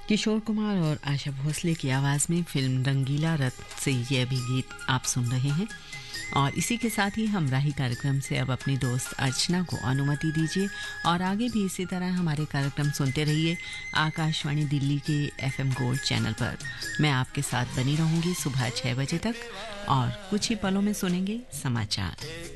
किशोर कुमार और आशा भोसले की आवाज़ में फिल्म रंगीला रथ से ये अभी गीत आप सुन रहे हैं। और इसी के साथ ही हम राही कार्यक्रम से अब अपनी दोस्त अर्चना को अनुमति दीजिए और आगे भी इसी तरह हमारे कार्यक्रम सुनते रहिए आकाशवाणी दिल्ली के FM गोल्ड चैनल पर। मैं आपके साथ बनी रहूंगी सुबह 6 बजे तक और कुछ ही पलों में सुनेंगे समाचार।